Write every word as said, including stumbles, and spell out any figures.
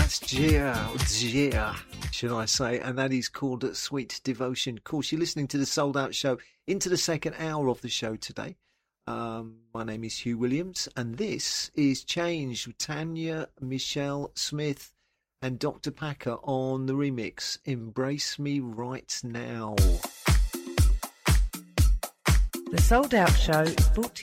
That's Gia, Gia, should I say, and that is called Sweet Devotion. Of course, you're listening to the Sold Out Show, into the second hour of the show today. Um, my name is Hugh Williams, and this is Change with Tanya Michelle Smith and Doctor Packer on the remix, Embrace Me Right Now. The Sold Out Show is brought to